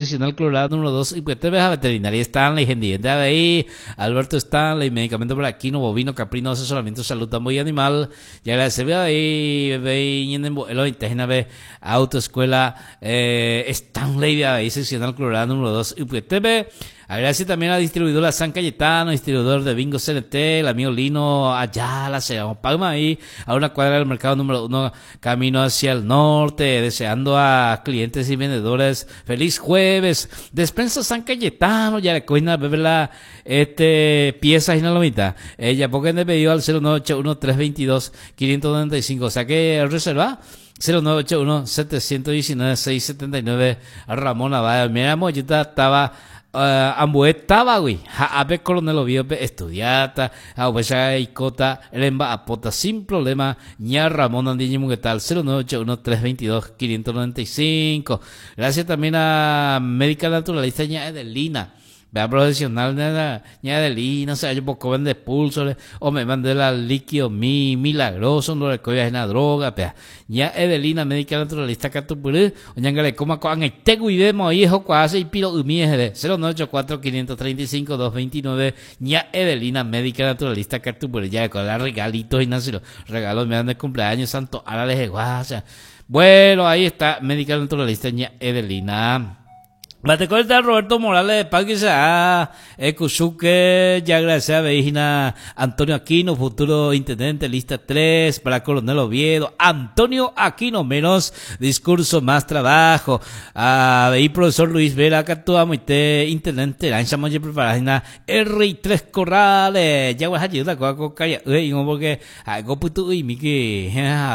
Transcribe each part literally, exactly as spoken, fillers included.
seccional Colorado número dos, y pues te ves a veterinaria Stanley, Gendiente ahí, Alberto Stanley, medicamento para equino, bovino, caprino, asesoramiento, salud, tambo y animal, y agradecer ahí, ve, el intestina, ve, autoescuela, eh, Stanley, ahí, seccional Colorado número dos, y pues te ves. Agradecer también a la distribuidora San Cayetano, distribuidor de Bingo C N T, el amigo Lino Ayala, se llama Palma ahí, a una cuadra del mercado número uno, camino hacia el norte, deseando a clientes y vendedores feliz jueves. Despensa San Cayetano, ya le cuina beberla, este, piezas y no lo mitad. Ella, porque me pedido al cero nueve ocho uno, tres dos dos, cinco nueve cinco, o sea que reserva. cero nueve ocho uno, siete uno nueve, seis siete nueve, Ramón Navarro. Mira, mollita estaba Uh, ambué estaba, güey. A ver, coronel obvio, estudiata, a ver, icota, lemba, apota, sin problema. Ña Ramón Andiño, ¿qué tal? cero nueve ocho uno, tres dos dos, cinco nueve cinco. Gracias también a médica naturalista Ña Edelina. Vea profesional de Ña Edelina, o sea, yo poco vende pulso, o me mandé la líquido mi milagroso, no le coges una droga, pea. Ña Edelina, médica naturalista Catupurú, o ña le coma con el tego y demo, hijo, cuase y piro umi de cero nueve ocho cuatro, cinco tres cinco, dos dos nueve. Ña Edelina, médica naturalista Catupurú, ya con la regalitos y nacieron regalos, me dan de cumpleaños, santo, ahora les guasa. Bueno, ahí está, médica naturalista Ña Edelina. Bate corta Roberto Morales de Paquisa, Ecusuque, ya gracias a Vejina, Antonio Aquino, futuro intendente, lista tres, para Coronel Oviedo, Antonio Aquino, menos discurso, más trabajo, a uh, profesor Luis Vera, Catua, Muite, intendente, Lancha Moye, preparada, R tres Corrales, ya voy a ayudar a coca, y no porque, algo puto y Miki,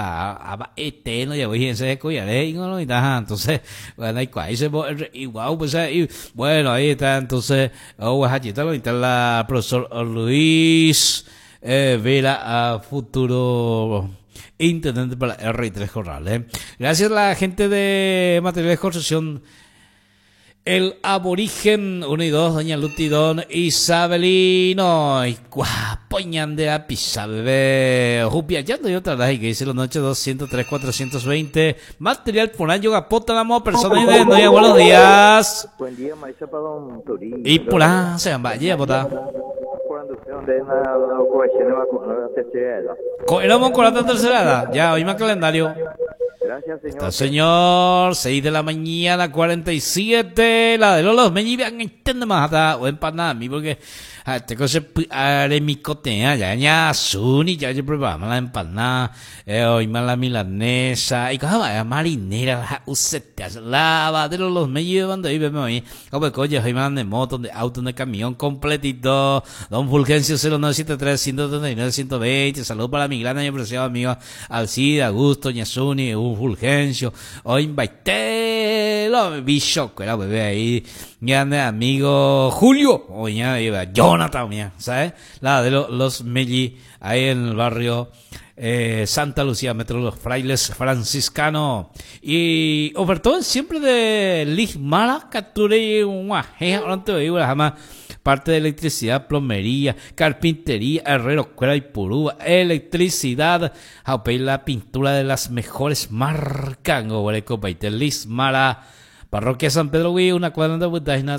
a este, no, ya voy a decir, y no, entonces, bueno, hay cual, se igual. Pues, y, bueno, ahí está entonces oh, está la profesor Luis eh, Vera, a futuro intendente para R tres Corrales. ¿eh? Gracias a la gente de materiales de construcción, el aborigen uno y dos, doña Lutidón Isabelino, y guapoñan de a pisa, bebé, jupia, ya no hay otra vez que dice la noche doscientos tres, cuatrocientos veinte, material por año, gapota, damos personas de no, buenos días. Buen día, Maisa Padón, Turín. Y por ahí, se llama, ya, bota. Éramos con la tercera edad, ya, hoy más calendario. Gracias, señor. Está, señor, seis de la mañana, cuarenta y siete, la de los me vean entiende más hasta o empanada a mí porque te cosa haré mi cotea ya ya suni ya yo probamos la empanada eh, hoy más la milanesa y cosa vaya marinera la usted lava de los me llevan de ahí vemos ahí como coño hoy más de moto de auto de camión completito don Fulgencio cero nueve siete tres, ciento treinta y nueve, ciento veinte. Saludos para mi gran y apreciado amigo Alcida Augusto Ñazuni un Fulgencio hoy invité lo bicho que era bebé ahí grande amigo Julio hoy ya iba Jonathan mía ¿sabes? La de lo, los Melli ahí en el barrio eh, Santa Lucía Metro Los Frailes Franciscano y ofertó siempre de Lismara capturé un guaje ahora te digo jamás parte de electricidad, plomería, carpintería, herrero, cuera y purúa, electricidad, jaupey la pintura de las mejores marcas, Gobereco, Paitelis, Mara, Parroquia San Pedro, güey, una cuadra de Budajina,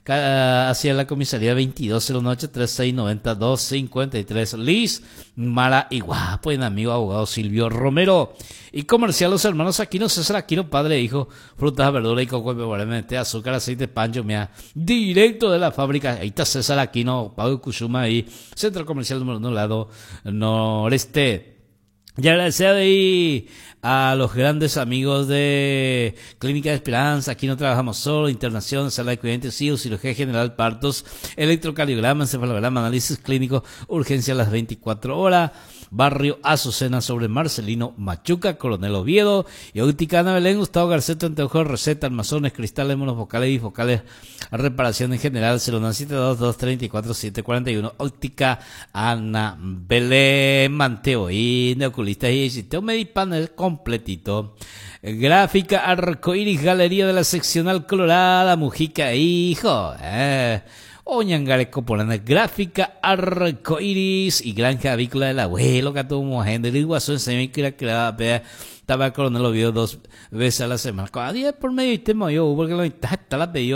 hacia la comisaría veintidós cero nueve tres seis nueve dos cinco tres, Liz, Mara y guapo, en amigo abogado Silvio Romero. Y comercial los hermanos Aquino, César Aquino, padre e hijo, frutas, verduras y coco, probablemente azúcar, aceite, pancho, mía, directo de la fábrica. Ahí está César Aquino, Pablo Cushuma y centro comercial número uno, lado noreste. Y agradecer ahí a los grandes amigos de Clínica de Esperanza. Aquí no trabajamos solo, internación, sala de cuidadores, cirugía general, partos, electrocardiograma, encefalograma, análisis clínico, urgencia a las veinticuatro horas. Barrio Azucena sobre Marcelino Machuca, Coronel Oviedo, y Óptica Belén, Gustavo Garceta, Anteojos, Receta, Armazones, Cristales, Monovocales y Focales, reparación en general, cero nueve siete dos, dos tres cuatro, siete cuatro uno, Óptica Ana Belén, Manteo y Neoculistas y sistema Medipanel completito. Gráfica Arcoiris, Galería de la Seccional Colorada, Mujica, hijo, eh. Oñangareco Polana, Gráfica Arcoiris y Granja Avícola del Abuelo, que tuvo gente de Iguazú, en Semíquira, que la vea, estaba Coronel Oviedo dos veces a la semana. Cada día por medio y tema yo, porque lo está la pedido.